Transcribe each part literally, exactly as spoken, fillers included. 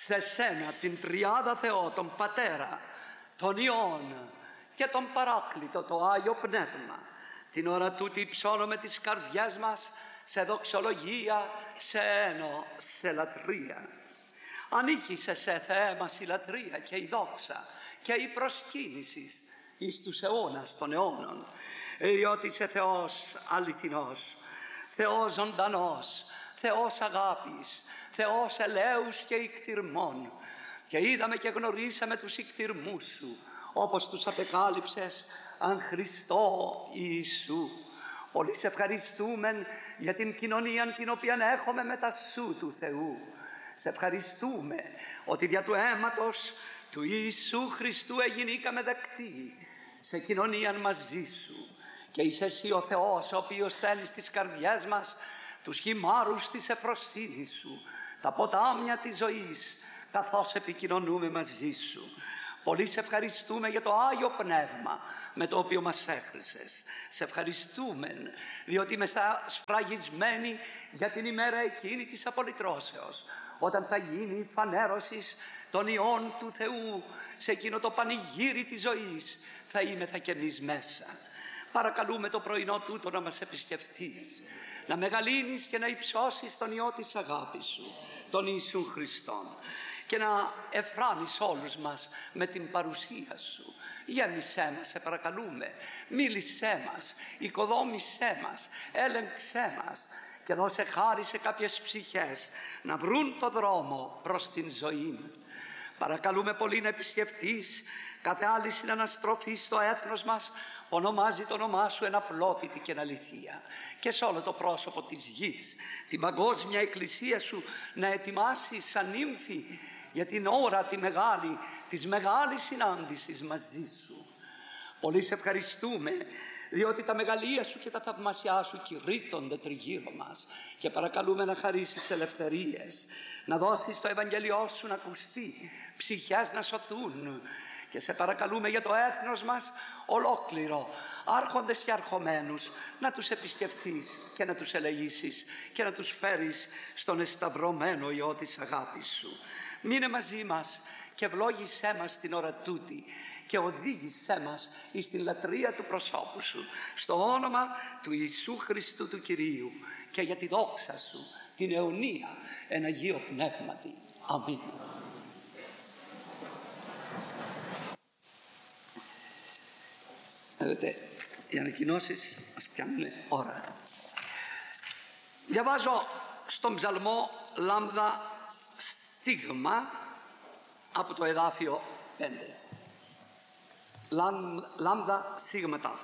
σε σένα την τριάδα Θεό, τον Πατέρα, τον Υιόν και τον Παράκλητο, το Άγιο Πνεύμα, την ώρα τούτη υψώνουμε τις καρδιές μας σε δοξολογία, σε ένο, σε λατρεία. Ανήκει σε σε Θεέ μας η λατρεία και η δόξα και η προσκύνηση εις τους αιώνας των αιώνων, διότι είσαι Θεός αληθινός, Θεός ζωντανός, Θεός αγάπης, Θεός ελέους και ικτυρμών, και είδαμε και γνωρίσαμε τους ικτυρμούς σου, όπως τους απεκάλυψες αν Χριστό Ιησού. Πολύ σε ευχαριστούμε για την κοινωνία την οποία έχουμε μετά σου του Θεού. Σε ευχαριστούμε ότι δια του αίματος του Ιησού Χριστού εγινήκαμε δεκτοί σε κοινωνία μαζί σου, και είσαι εσύ ο Θεός ο οποίος στέλνεις στις καρδιές μας τους χυμάρους της ευφροσύνης σου, τα ποτάμια της ζωής, καθώς επικοινωνούμε μαζί σου. Πολύ σε ευχαριστούμε για το Άγιο Πνεύμα με το οποίο μας έχρισες. Σε ευχαριστούμε διότι είμαστε σφραγισμένοι για την ημέρα εκείνη της απολυτρώσεως, όταν θα γίνει η φανέρωση των Υιών του Θεού σε εκείνο το πανηγύρι της ζωής, θα είμεθα κι εμείς μέσα. Παρακαλούμε το πρωινό τούτο να μας επισκεφθείς, να μεγαλύνεις και να υψώσεις τον Υιό της αγάπης σου, τον Ιησού Χριστόν, και να εφράνεις όλους μας με την παρουσία σου. Γέμισέ μας, σε παρακαλούμε, μίλησέ μας, οικοδόμησέ μας, έλεγξέ μας και δώσε χάρη σε κάποιες ψυχές να βρουν το δρόμο προς την ζωή. Παρακαλούμε πολύ να επισκεφτείς κάθε άλλη συναναστροφή στο έθνος μας που ονομάζει το όνομά σου εναπλότητη και αληθεία, και σε όλο το πρόσωπο της γης την παγκόσμια εκκλησία σου να ετοιμάσει σαν νύμφη για την ώρα τη μεγάλη της μεγάλης συνάντησης μαζί σου. Πολύ σε ευχαριστούμε διότι τα μεγαλεία σου και τα θαυμασιά σου κηρύττονται τριγύρω μας, και παρακαλούμε να χαρίσεις ελευθερίες, να δώσεις το Ευαγγελιό σου να ακουστεί, ψυχές να σωθούν, και σε παρακαλούμε για το έθνος μας ολόκληρο, άρχοντες και αρχομένους, να τους επισκεφθείς και να τους ελεήσεις και να τους φέρεις στον εσταυρωμένο Υιό της αγάπης σου. Μείνε μαζί μας και ευλόγησέ μας την ώρα τούτη και οδήγησέ μας εις την λατρεία του προσώπου σου, στο όνομα του Ιησού Χριστού του Κυρίου, και για τη δόξα σου την αιωνία εν Αγίο Πνεύματι. Αμήν. Είδατε, οι ανακοινώσεις μας πιάνουν ώρα. Διαβάζω στον ψαλμό λάμδα στίγμα από το εδάφιο πέντε. Λάμ, λάμδα σίγματα.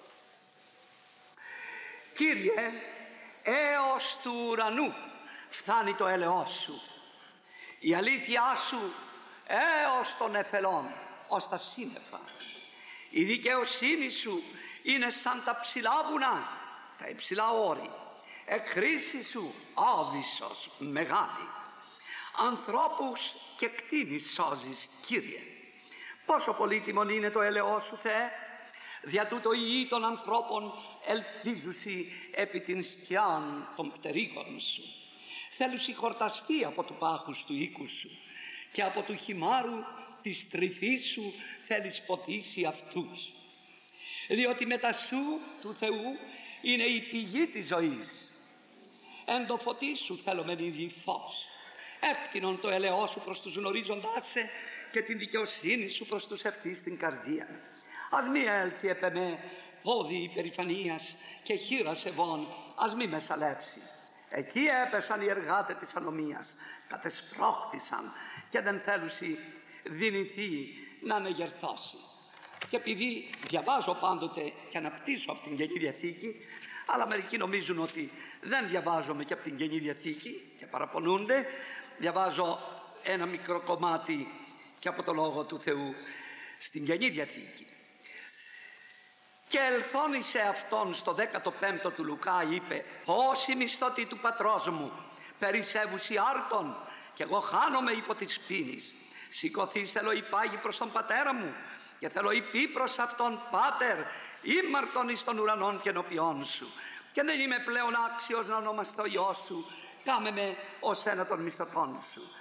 Κύριε, έως του ουρανού φτάνει το έλεος σου, η αλήθειά σου έως των εφελών, ως τα σύννεφα. Η δικαιοσύνη σου είναι σαν τα ψηλά βουνά, τα υψηλά όρη. Εκκρίση σου άβυσσος μεγάλη. Ανθρώπους και κτήνης σώζεις, Κύριε. Πόσο πολύτιμον είναι το έλεος σου, Θεέ. Δια τούτο οι ιοί των ανθρώπων ελπίζουσι επί την σκιάν των πτερίγων σου. Θέλουσι χορταστεί από του πάχους του οίκου σου, και από του χυμάρου της τρυφής σου θέλεις ποτίσει αυτούς. Διότι μετά σου του Θεού είναι η πηγή της ζωής. Εν το φωτί σου θέλομεν ήδη φως. Έκτινον το ελαιό σου προς τους γνωρίζοντάς σε, και την δικαιοσύνη σου προς τους ευθύς στην καρδία. Ας μη έλθει επ' εμέ πόδι υπερηφανίας και χείρα σεβών, ας μη με σαλεύσει. Εκεί έπεσαν οι εργάτες της ανομίας, κατεσπρώχθησαν και δεν θέλουσι δυνηθεί να ανεγερθώσει. Και επειδή διαβάζω πάντοτε και αναπτύσσω από την Καινή Διαθήκη, αλλά μερικοί νομίζουν ότι δεν διαβάζομαι και από την Καινή Διαθήκη και παραπονούνται, διαβάζω ένα μικρό κομμάτι και από το Λόγο του Θεού στην Καινή Διαθήκη. Και ελθόν σε αυτόν στο δέκατο πέμπτο του Λουκά είπε: «Πόσοι μισθωτοί του πατρός μου περισσεύουσι άρτων, και εγώ χάνομαι υπό της πίνης. Σηκωθείς θέλω υπάγει προς τον πατέρα μου, και θέλω υπή προς αυτόν: Πάτερ, ήμαρτον εις των ουρανών και ενώπιόν σου, και δεν είμαι πλέον άξιος να ονομαστώ Υιός σου, κάμε με ως ένα των μισθωτών σου.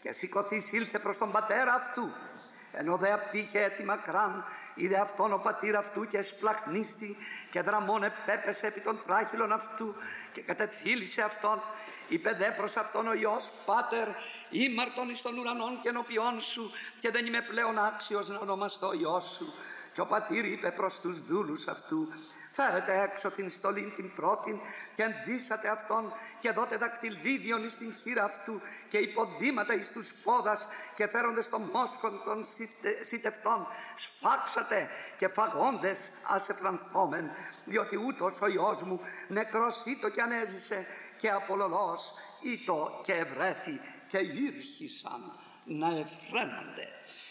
Και σηκωθείς ήλθε προς τον πατέρα αυτού. Ενώ δε απήχε έτη μακράν, είδε αυτόν ο πατήρ αυτού και εσπλαχνίστη και δραμών επέπεσε επί των τράχυλων αυτού και κατεφύλισε αυτόν. Είπε δε προς αυτόν ο Υιός: Πάτερ, ήμαρτον εις των ουρανών και ενώπιόν σου, και δεν είμαι πλέον άξιος να ονομαστώ Υιός σου. Και ο πατήρ είπε προς τους δούλους αυτού: Φέρετε έξω την στολήν την πρώτην και ενδύσατε αυτόν και δώτε δακτυλίδιον εις την χείρα αυτού και υποδήματα εις τους πόδας και φέροντες το μόσχον των σιτευτών σφάξατε και φαγόντες ασεφρανθόμεν, διότι ούτως ο Υιός μου νεκρός ήτο και ανέζησε και απολωλός ήτο και ευρέθη και ήρχισαν να εφραίνονται.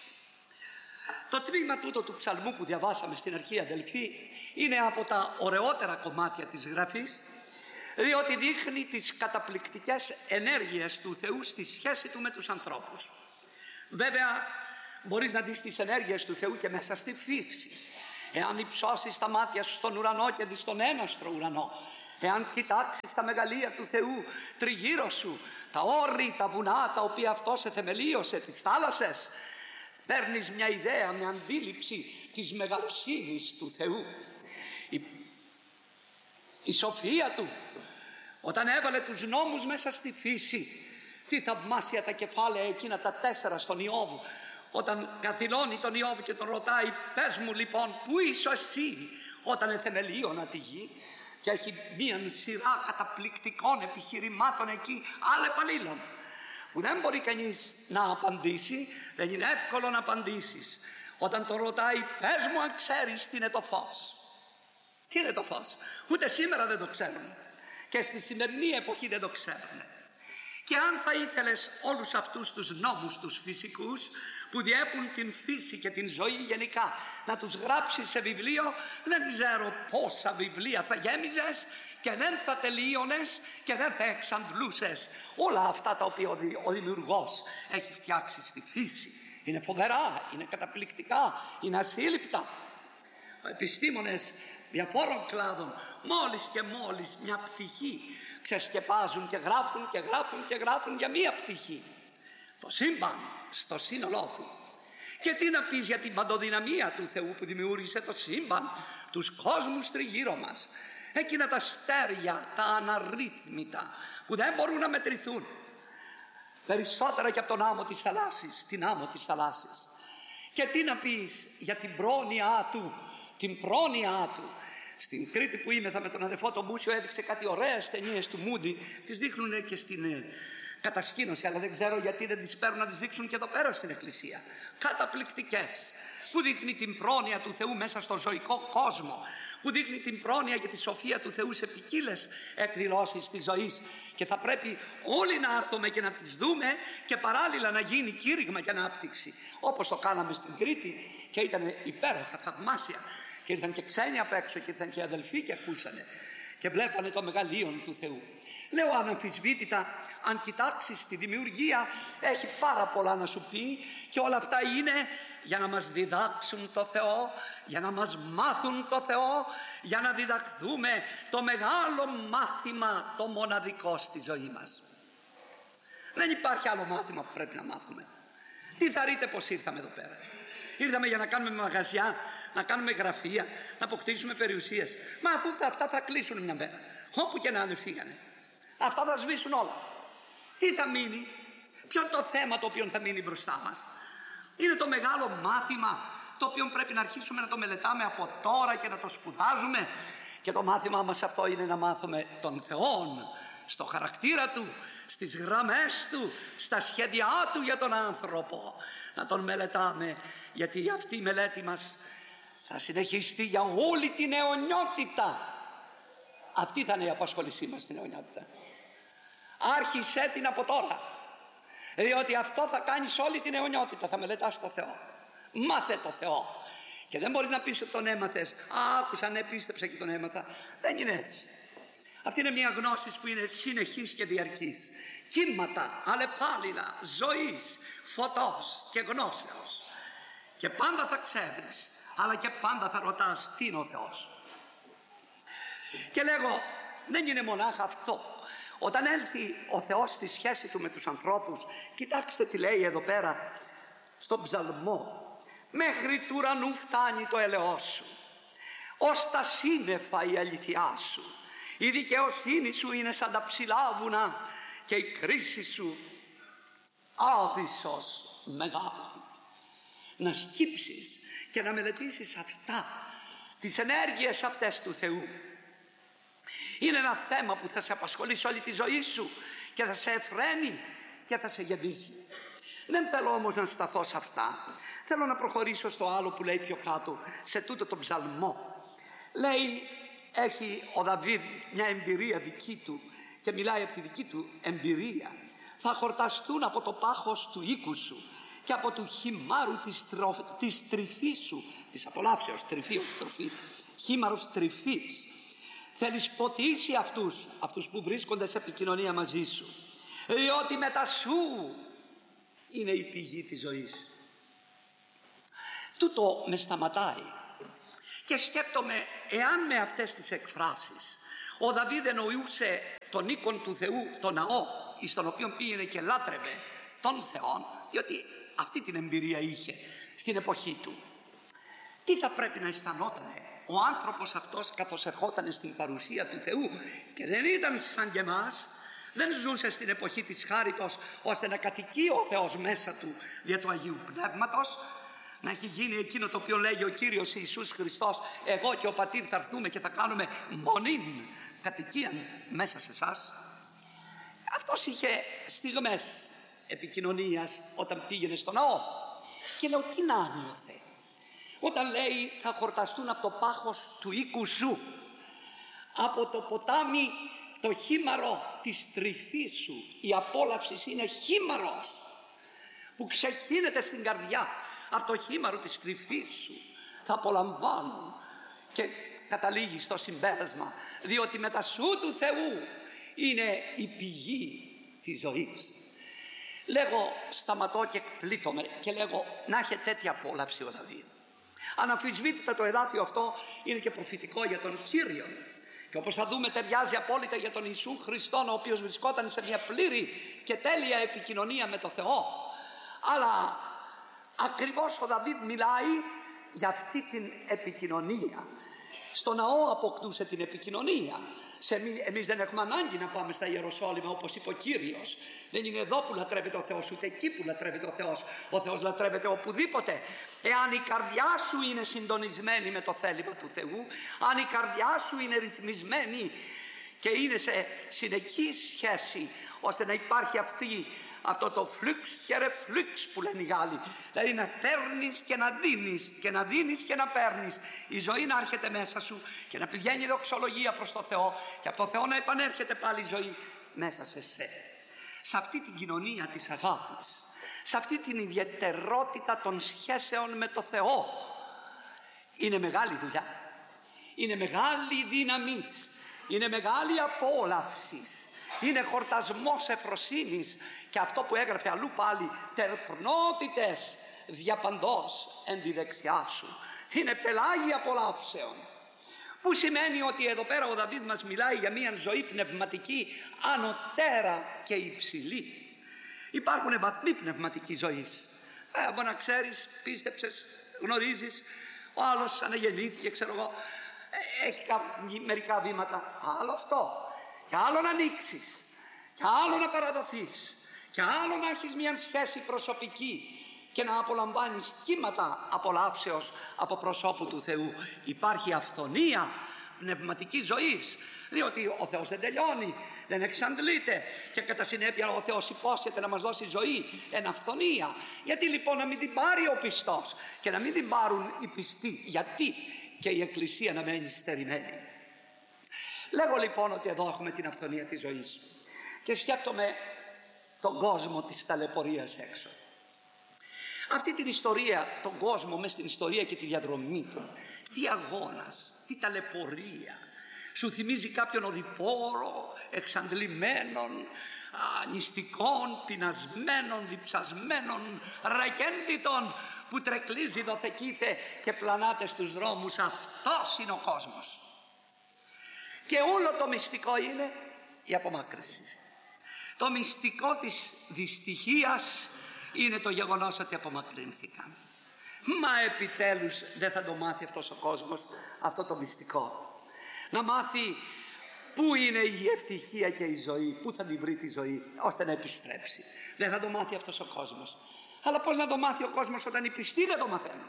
Το τμήμα τούτο του ψαλμού που διαβάσαμε στην αρχή, αδελφοί, είναι από τα ωραιότερα κομμάτια της Γραφής, διότι δείχνει τις καταπληκτικές ενέργειες του Θεού στη σχέση του με τους ανθρώπους. Βέβαια, μπορείς να δεις τις ενέργειες του Θεού και μέσα στη φύση. Εάν υψώσεις τα μάτια σου στον ουρανό και δεις τον έναστρο ουρανό, εάν κοιτάξεις τα μεγαλεία του Θεού τριγύρω σου, τα όρη, τα βουνά τα οποία αυτός εθεμελίωσε, τις θάλασσες, παίρνεις μια ιδέα, μια αντίληψη της μεγαλοσύνης του Θεού. Η, η σοφία του, όταν έβαλε τους νόμους μέσα στη φύση, τι θαυμάσια τα κεφάλαια εκείνα τα τέσσερα στον Ιώβ, όταν καθυλώνει τον Ιώβ και τον ρωτάει: Πες μου λοιπόν, πού είσαι εσύ όταν εθεμελίωνα τη γη? Και έχει μία σειρά καταπληκτικών επιχειρημάτων εκεί, άλλε παλίλων, που δεν μπορεί κανείς να απαντήσει, δεν είναι εύκολο να απαντήσεις. Όταν τον ρωτάει: Πες μου αν ξέρεις τι είναι το φως. Τι είναι το φως? Ούτε σήμερα δεν το ξέρουμε και στη σημερινή εποχή δεν το ξέρουμε. Και αν θα ήθελες όλους αυτούς τους νόμους τους φυσικούς που διέπουν την φύση και την ζωή γενικά να τους γράψεις σε βιβλίο, δεν ξέρω πόσα βιβλία θα γέμιζες και δεν θα τελείωνες και δεν θα εξαντλούσες όλα αυτά τα οποία ο δημιουργός έχει φτιάξει στη φύση. Είναι φοβερά, είναι καταπληκτικά, είναι ασύλληπτα. Οι επιστήμονες διαφόρων κλάδων μόλις και μόλις μια πτυχή ξεσκεπάζουν και γράφουν και γράφουν και γράφουν για μία πτυχή, το σύμπαν στο σύνολό του. Και τι να πεις για την παντοδυναμία του Θεού που δημιούργησε το σύμπαν, τους κόσμους τριγύρω μας, εκείνα τα στέρια, τα αναρρύθμιτα που δεν μπορούν να μετρηθούν, περισσότερα και από τον άμμο της θαλάσσης, την άμμο της θαλάσσης. Και τι να πεις για την πρόνοια του, την πρόνοια του. Στην Κρήτη που είμαι, θα με τον αδερφό τον Μπούσιο, έδειξε κάτι ωραίες ταινίες του Μούντι, τις δείχνουν και στην ε, κατασκήνωση, αλλά δεν ξέρω γιατί δεν τις παίρνουν να τις δείξουν και εδώ πέρα στην εκκλησία. Καταπληκτικές, που δείχνει την πρόνοια του Θεού μέσα στο ζωικό κόσμο, που δείχνει την πρόνοια και τη σοφία του Θεού σε ποικίλες εκδηλώσεις της ζωής, και θα πρέπει όλοι να έρθουμε και να τις δούμε και παράλληλα να γίνει κήρυγμα και ανάπτυξη, όπως το κάναμε στην Κρήτη και ήταν υπέροχα, θαυμάσια. Και ήρθαν και ξένοι απ' έξω και ήρθαν και αδελφοί και ακούσανε και βλέπανε το μεγαλείον του Θεού. Λέω αναμφισβήτητα, αν κοιτάξεις τη δημιουργία, έχει πάρα πολλά να σου πει και όλα αυτά είναι για να μας διδάξουν το Θεό, για να μας μάθουν το Θεό, για να διδαχθούμε το μεγάλο μάθημα, το μοναδικό στη ζωή μας. Δεν υπάρχει άλλο μάθημα που πρέπει να μάθουμε. Τι θα ρείτε πως ήρθαμε εδώ πέρα? Ήρθαμε για να κάνουμε μαγαζιά, να κάνουμε γραφεία, να αποκτήσουμε περιουσίες. Μα αφού αυτά θα κλείσουν μια μέρα, όπου και να είναι φύγανε, αυτά θα σβήσουν όλα. Τι θα μείνει? Ποιο είναι το θέμα το οποίο θα μείνει μπροστά μας? Είναι το μεγάλο μάθημα το οποίο πρέπει να αρχίσουμε να το μελετάμε από τώρα και να το σπουδάζουμε. Και το μάθημά μας αυτό είναι να μάθουμε τον Θεόν, στο χαρακτήρα Του, στις γραμμές Του, στα σχέδιά Του για τον άνθρωπο. Να τον μελετάμε, γιατί αυτή η μελέτη μας θα συνεχιστεί για όλη την αιωνιότητα. Αυτή θα είναι η απασχόλησή μας στην αιωνιότητα. Άρχισέ την από τώρα, διότι αυτό θα κάνεις όλη την αιωνιότητα. Θα μελετάς το Θεό. Μάθε το Θεό. Και δεν μπορείς να πεις ότι τον έμαθες. Α, άκουσα, ναι, πίστεψα και τον έμαθα. Δεν είναι έτσι. Αυτή είναι μια γνώση που είναι συνεχής και διαρκής. Κύματα αλλεπάλληλα ζωής, φωτός και γνώσεως. Και πάντα θα ξέρεις, αλλά και πάντα θα ρωτάς τι είναι ο Θεός. Και λέγω, δεν είναι μονάχα αυτό, Όταν έλθει ο Θεός στη σχέση του με τους ανθρώπους, κοιτάξτε τι λέει εδώ πέρα στον ψαλμό. Μέχρι του ουρανού φτάνει το έλεος σου, ως τα σύννεφα η αληθειά σου. Η δικαιοσύνη σου είναι σαν τα ψηλά βουνά και η κρίση σου άδυσσος μεγάλη. Να σκύψεις και να μελετήσεις αυτά, τις ενέργειες αυτές του Θεού. Είναι ένα θέμα που θα σε απασχολήσει όλη τη ζωή σου και θα σε εφραίνει και θα σε γεμίσει. Δεν θέλω όμως να σταθώ σε αυτά. Θέλω να προχωρήσω στο άλλο που λέει πιο κάτω, σε τούτο το ψαλμό. Λέει, έχει ο Δαβίδ μια εμπειρία δική του και μιλάει από τη δική του εμπειρία. Θα χορταστούν από το πάχος του οίκου σου και από του χυμάρου της, τρο... της τρυφής σου, της απολαύσεως, τρυφή, όχι τροφή, χύμαρος τρυφής. Θέλεις ποτίσει αυτούς, αυτούς που βρίσκονται σε επικοινωνία μαζί σου, διότι μετά σου είναι η πηγή της ζωής. Τούτο με σταματάει και σκέφτομαι, εάν με αυτές τις εκφράσεις ο Δαβίδ εννοούσε τον οίκον του Θεού, τον ναό, εις τον οποίο πήγαινε και λάτρευε τον Θεόν, διότι αυτή την εμπειρία είχε στην εποχή του, τι θα πρέπει να αισθανότανε ο άνθρωπος αυτός καθώς ερχόταν στην παρουσία του Θεού και δεν ήταν σαν και εμάς, δεν ζούσε στην εποχή της χάριτος ώστε να κατοικεί ο Θεός μέσα του δια του Αγίου Πνεύματος, να έχει γίνει εκείνο το οποίο λέγει ο Κύριος Ιησούς Χριστός, εγώ και ο Πατήρ θα έρθουμε και θα κάνουμε μονήν κατοικίαν μέσα σε εσάς. Αυτός είχε στιγμές επικοινωνίας όταν πήγαινε στο ναό και λέω, τι να νιώθε όταν λέει θα χορταστούν από το πάχος του οίκου σου, από το ποτάμι το χύμαρο της τρυφής σου. Η απόλαυση είναι χύμαρος που ξεχύνεται στην καρδιά. Από το χύμαρο της τρυφής σου θα απολαμβάνουν, και καταλήγει στο συμπέρασμα, διότι μετά σου του Θεού είναι η πηγή της ζωής. Λέγω, σταματώ και πλήττομαι και λέγω, να έχει τέτοια απόλαυση ο Δαβίδ. Αναμφισβήτητα το εδάφιο αυτό είναι και προφητικό για τον Κύριο, και όπως θα δούμε ταιριάζει απόλυτα για τον Ιησού Χριστόν, ο οποίος βρισκόταν σε μια πλήρη και τέλεια επικοινωνία με το Θεό. Αλλά ακριβώς ο Δαβίδ μιλάει για αυτή την επικοινωνία. Στο ναό αποκτούσε την επικοινωνία. Σε εμείς, εμείς δεν έχουμε ανάγκη να πάμε στα Ιεροσόλυμα, όπως είπε ο Κύριος. Δεν είναι εδώ που λατρεύεται ο Θεός, ούτε εκεί που λατρεύεται ο Θεός. Ο Θεός λατρεύεται οπουδήποτε. Εάν η καρδιά σου είναι συντονισμένη με το θέλημα του Θεού, αν η καρδιά σου είναι ρυθμισμένη και είναι σε συνεχή σχέση, ώστε να υπάρχει αυτή, αυτό το φλουξ και ρεφλουξ που λένε οι Γάλλοι, δηλαδή να παίρνεις και να δίνεις και να δίνεις και να παίρνεις, η ζωή να έρχεται μέσα σου και να πηγαίνει η δοξολογία προς το Θεό και από το Θεό να επανέρχεται πάλι η ζωή μέσα σε σέ. Σε αυτή την κοινωνία της αγάπης, σε αυτή την ιδιαιτερότητα των σχέσεων με το Θεό, είναι μεγάλη δουλειά, είναι μεγάλη δύναμη, είναι μεγάλη απόλαυση, είναι χορτασμός ευφροσύνης, και αυτό που έγραφε αλλού πάλι, τερπνότητες διαπαντός εν τη δεξιά σου, είναι πελάγι απολαύσεων, που σημαίνει ότι εδώ πέρα ο Δαβίδ μας μιλάει για μια ζωή πνευματική ανωτέρα και υψηλή. Υπάρχουν βαθμοί πνευματικής ζωής. Ε, μπορεί να ξέρεις, πίστεψες, γνωρίζεις, ο άλλος αναγεννήθηκε, ξέρω εγώ, ε, έχει κάποια, μερικά βήματα, άλλο αυτό, και άλλο να ανοίξεις, και άλλο να παραδοθείς, και άλλο να έχεις μια σχέση προσωπική και να απολαμβάνεις κύματα απολαύσεως από προσώπου του Θεού. Υπάρχει αυθονία πνευματικής ζωής, διότι ο Θεός δεν τελειώνει, δεν εξαντλείται, και κατά συνέπεια ο Θεός υπόσχεται να μας δώσει ζωή εν αυθονία. Γιατί λοιπόν να μην την πάρει ο πιστός και να μην την πάρουν οι πιστοί, γιατί και η Εκκλησία να μένει στερημένη? Λέγω λοιπόν ότι εδώ έχουμε την αυθονία της ζωής και σκέπτομαι τον κόσμο της ταλαιπωρίας έξω. Αυτή την ιστορία, τον κόσμο μες στην ιστορία και τη διαδρομή του, τι αγώνας, τι ταλαιπωρία. Σου θυμίζει κάποιον οδηπόρο, εξαντλημένων, νηστικών, πεινασμένων, διψασμένων, ρακέντητων, που τρεκλίζει δοθεκήθε και πλανάται στους δρόμους. Αυτός είναι ο κόσμος. Και όλο το μυστικό είναι η απομάκρυνση. Το μυστικό της δυστυχίας είναι το γεγονός ότι απομακρύνθηκαν. Μα επιτέλους δεν θα το μάθει αυτός ο κόσμος αυτό το μυστικό. Να μάθει πού είναι η ευτυχία και η ζωή, πού θα την βρει τη ζωή ώστε να επιστρέψει. Δεν θα το μάθει αυτός ο κόσμος. Αλλά πώς να το μάθει ο κόσμος όταν οι πιστοί δεν το μαθαίνουν?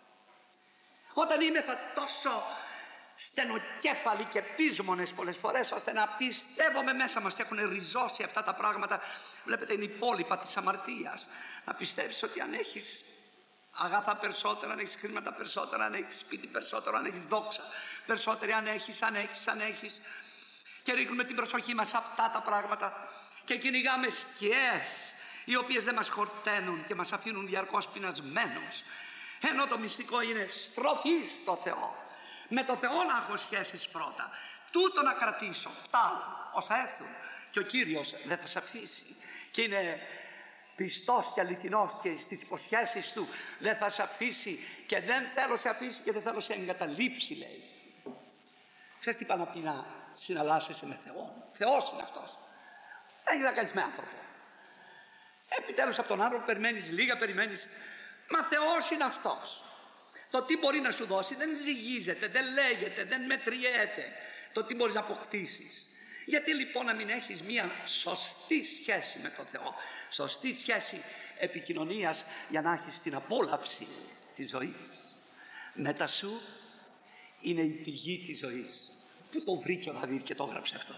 Όταν είμεθα τόσο στενοκέφαλοι και πείσμονες πολλές φορές ώστε να πιστεύουμε μέσα μας και έχουν ριζώσει αυτά τα πράγματα. Βλέπετε, είναι υπόλοιπα της αμαρτίας. Να πιστεύεις ότι αν έχεις αγαθά περισσότερα, αν έχεις χρήματα περισσότερα, αν έχεις σπίτι περισσότερο, αν έχεις δόξα περισσότερη, αν έχεις, αν έχεις, αν έχεις, και ρίχνουμε την προσοχή μας σε αυτά τα πράγματα και κυνηγάμε σκιές οι οποίες δεν μας χορταίνουν και μας αφήνουν διαρκώς πεινασμένους, ενώ το μυστικό είναι στροφή στο Θεό. Με το Θεό να έχω σχέσεις πρώτα, τούτο να κρατήσω, τα άλλα όσα έρθουν, και ο Κύριος δεν θα σε αφήσει και είναι πιστός και αληθινός και στις υποσχέσεις του δεν θα σε αφήσει και δεν θέλω σε αφήσει και δεν θέλω σε εγκαταλείψει, λέει. Ξέρεις τι πάει να πει να συναλλάσσεσαι με Θεό? Θεός είναι αυτός, δεν έχει να κάνεις με άνθρωπο. Επιτέλους από τον άνθρωπο περιμένεις λίγα, περιμένεις, μα Θεός είναι αυτός. Το τι μπορεί να σου δώσει δεν ζυγίζεται, δεν λέγεται, δεν μετριέται το τι μπορείς να αποκτήσεις. Γιατί λοιπόν να μην έχεις μία σωστή σχέση με τον Θεό, σωστή σχέση επικοινωνίας για να έχεις την απόλαυση της ζωής? Μετά σου είναι η πηγή της ζωής. Πού το βρήκε ο Δαβίδ και το έγραψε αυτό?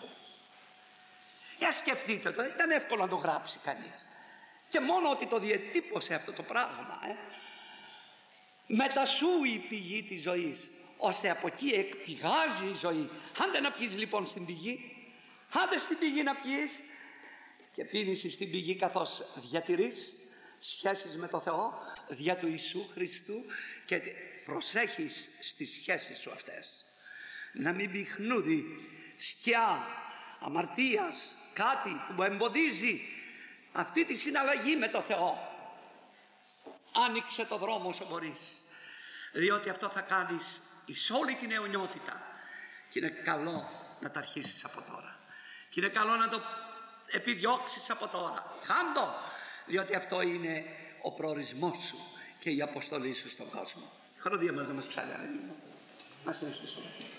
Για σκεφτείτε το, δεν ήταν εύκολο να το γράψει κανείς. Και μόνο ότι το διατύπωσε αυτό το πράγμα, ε. Μετά σου η πηγή της ζωής, ώστε από εκεί εκπηγάζει η ζωή. Άντε να πιείς λοιπόν στην πηγή, άντε στην πηγή να πιείς, και πίνεις στην πηγή καθώς διατηρείς σχέσεις με το Θεό δια του Ιησού Χριστού και προσέχεις στις σχέσεις σου αυτές. Να μην πυχνούδει σκιά αμαρτίας, κάτι που εμποδίζει αυτή τη συναλλαγή με το Θεό. Άνοιξε το δρόμο όσο μπορείς, διότι αυτό θα κάνεις εις όλη την αιωνιότητα και είναι καλό να τα αρχίσεις από τώρα και είναι καλό να το επιδιώξεις από τώρα. Κάντο, διότι αυτό είναι ο προορισμός σου και η αποστολή σου στον κόσμο. Χαροδία μας να μας ψάλει, να συνεχίσουμε.